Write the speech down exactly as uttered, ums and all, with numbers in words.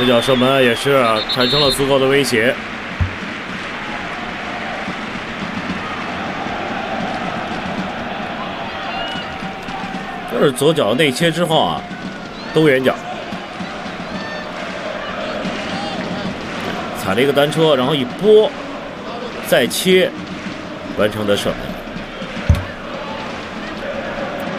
这脚射门也是产生了足够的威胁。这是左脚内切之后啊，兜远角，踩了一个单车，然后一拨，再切，完成的射门。